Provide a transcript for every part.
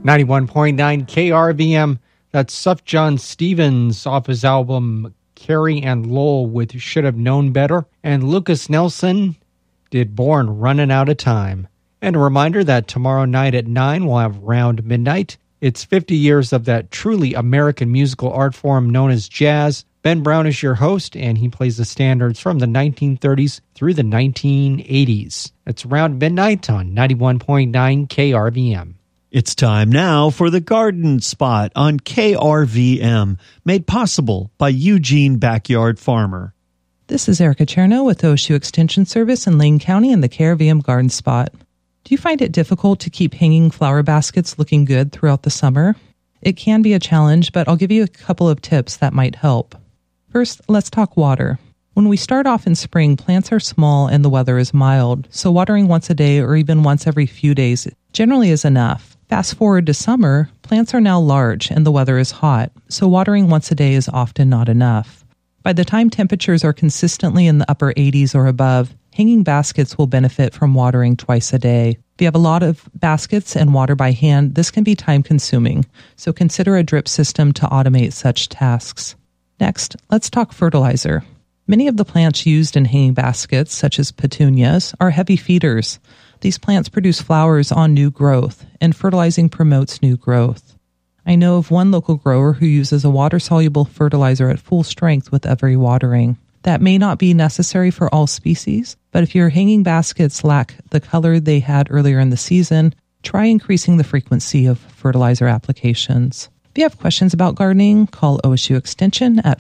91.9 KRVM. That's Sufjan Stevens off his album Carrie and Lowell with Should Have Known Better. And Lucas Nelson did Born Running Out of Time. And a reminder that tomorrow night at 9 we'll have Round Midnight. It's 50 years of that truly American musical art form known as jazz. Ben Brown is your host, and he plays the standards from the 1930s through the 1980s. It's Round Midnight on 91.9 KRVM. It's time now for the Garden Spot on KRVM, made possible by Eugene Backyard Farmer. This is Erica Cherno with OSU Extension Service in Lane County and the KRVM Garden Spot. Do you find it difficult to keep hanging flower baskets looking good throughout the summer? It can be a challenge, but I'll give you a couple of tips that might help. First, let's talk water. When we start off in spring, plants are small and the weather is mild, so watering once a day or even once every few days generally is enough. Fast forward to summer, plants are now large and the weather is hot, so watering once a day is often not enough. By the time temperatures are consistently in the upper 80s or above, hanging baskets will benefit from watering twice a day. If you have a lot of baskets and water by hand, this can be time-consuming, so consider a drip system to automate such tasks. Next, let's talk fertilizer. Many of the plants used in hanging baskets, such as petunias, are heavy feeders. These plants produce flowers on new growth, and fertilizing promotes new growth. I know of one local grower who uses a water-soluble fertilizer at full strength with every watering. That may not be necessary for all species, but if your hanging baskets lack the color they had earlier in the season, try increasing the frequency of fertilizer applications. If you have questions about gardening, call OSU Extension at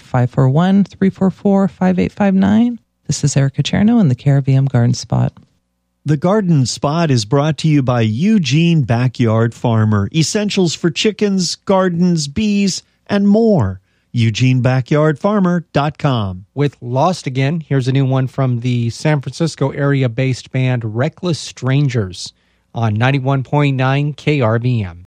541-344-5859. This is Erica Cherno in the KRVM Garden Spot. The Garden Spot is brought to you by Eugene Backyard Farmer. Essentials for chickens, gardens, bees, and more. EugeneBackyardFarmer.com. With Lost Again, here's a new one from the San Francisco area-based band Reckless Strangers on 91.9 KRVM.